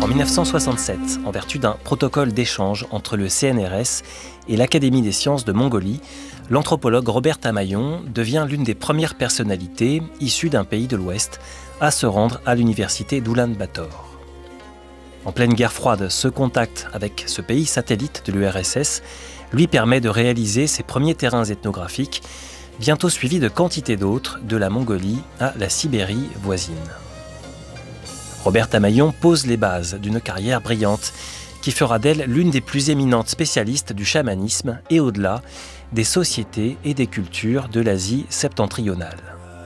En 1967, en vertu d'un protocole d'échange entre le CNRS et l'Académie des sciences de Mongolie, l'anthropologue Robert Tamayon devient l'une des premières personnalités issues d'un pays de l'Ouest à se rendre à l'université d'Oulan-Bator. En pleine guerre froide, ce contact avec ce pays satellite de l'URSS lui permet de réaliser ses premiers terrains ethnographiques, bientôt suivis de quantité d'autres, de la Mongolie à la Sibérie voisine. Robert Tamayon pose les bases d'une carrière brillante qui fera d'elle l'une des plus éminentes spécialistes du chamanisme et au-delà des sociétés et des cultures de l'Asie septentrionale.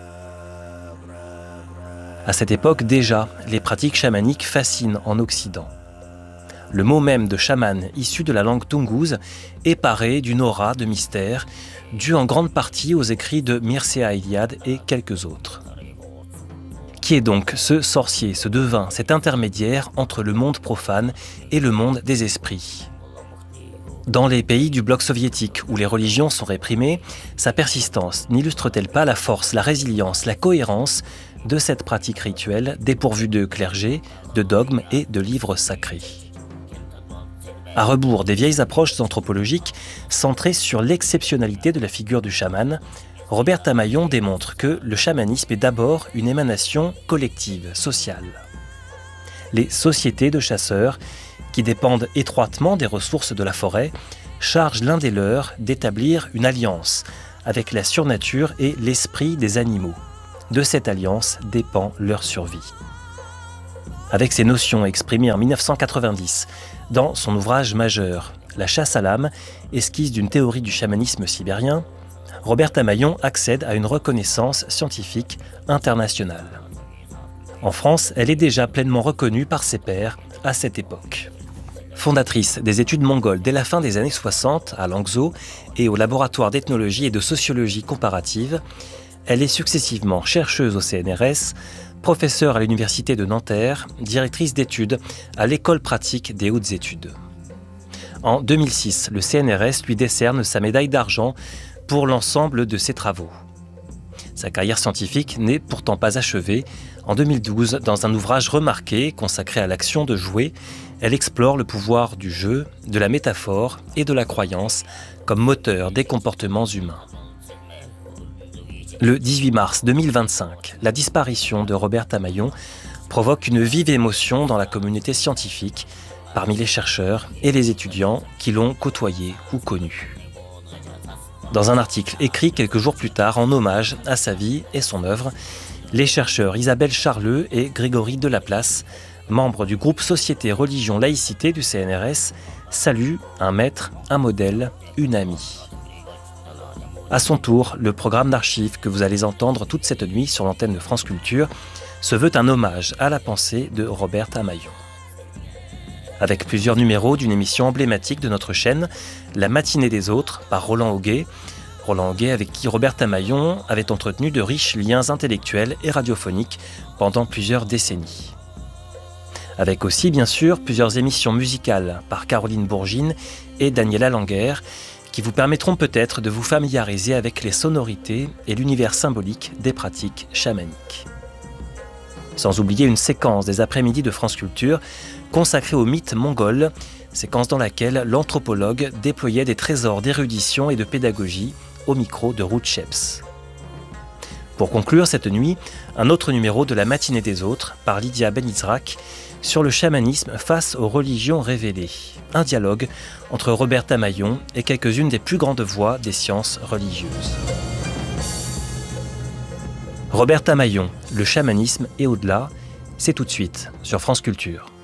À cette époque déjà, les pratiques chamaniques fascinent en Occident. Le mot même de chaman, issu de la langue toungouse, est paré d'une aura de mystère, due en grande partie aux écrits de Mircea Eliade et quelques autres. Qui est donc ce sorcier, ce devin, cet intermédiaire entre le monde profane et le monde des esprits ? Dans les pays du bloc soviétique où les religions sont réprimées, sa persistance n'illustre-t-elle pas la force, la résilience, la cohérence de cette pratique rituelle dépourvue de clergé, de dogmes et de livres sacrés ? À rebours des vieilles approches anthropologiques centrées sur l'exceptionnalité de la figure du chaman, Robert Tamayon démontre que le chamanisme est d'abord une émanation collective, sociale. Les sociétés de chasseurs, qui dépendent étroitement des ressources de la forêt, chargent l'un des leurs d'établir une alliance avec la surnature et l'esprit des animaux. De cette alliance dépend leur survie. Avec ces notions exprimées en 1990 dans son ouvrage majeur « La chasse à l'âme, esquisse d'une théorie du chamanisme sibérien », Robert Tamayon accède à une reconnaissance scientifique internationale. En France, elle est déjà pleinement reconnue par ses pairs à cette époque. Fondatrice des études mongoles dès la fin des années 60 à Langzhou et au laboratoire d'ethnologie et de sociologie comparative, elle est successivement chercheuse au CNRS, professeure à l'université de Nanterre, directrice d'études à l'école pratique des hautes études. En 2006, le CNRS lui décerne sa médaille d'argent pour l'ensemble de ses travaux. Sa carrière scientifique n'est pourtant pas achevée. En 2012, dans un ouvrage remarqué consacré à l'action de jouer, elle explore le pouvoir du jeu, de la métaphore et de la croyance comme moteur des comportements humains. Le 18 mars 2025, la disparition de Robert Tamayon provoque une vive émotion dans la communauté scientifique, parmi les chercheurs et les étudiants qui l'ont côtoyé ou connu. Dans un article écrit quelques jours plus tard en hommage à sa vie et son œuvre, les chercheurs Isabelle Charleux et Grégory Delaplace, membres du groupe Société, Religion, Laïcité du CNRS, saluent un maître, un modèle, une amie. À son tour, le programme d'archives que vous allez entendre toute cette nuit sur l'antenne de France Culture se veut un hommage à la pensée de Robert Tamayon. Avec plusieurs numéros d'une émission emblématique de notre chaîne, La matinée des autres, par Roland Auguet. Roland Auguet avec qui Robert Tamayon avait entretenu de riches liens intellectuels et radiophoniques pendant plusieurs décennies. Avec aussi, bien sûr, plusieurs émissions musicales par Caroline Bourgine et Daniela Langer, qui vous permettront peut-être de vous familiariser avec les sonorités et l'univers symbolique des pratiques chamaniques. Sans oublier une séquence des après-midi de France Culture consacrée au mythe mongol, séquence dans laquelle l'anthropologue déployait des trésors d'érudition et de pédagogie au micro de Ruth Sheps. Pour conclure cette nuit, un autre numéro de La matinée des autres par Lydia Benizrak sur le chamanisme face aux religions révélées. Un dialogue entre Robert Tamayon et quelques-unes des plus grandes voix des sciences religieuses. Robert Tamayon, le chamanisme et au-delà, c'est tout de suite sur France Culture.